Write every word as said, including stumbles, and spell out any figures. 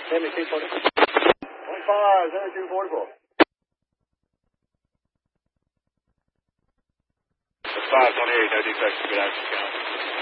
seventy-two forty-four. twenty-five, seventy-two forty-four. five twenty-eight, no defects, good action count.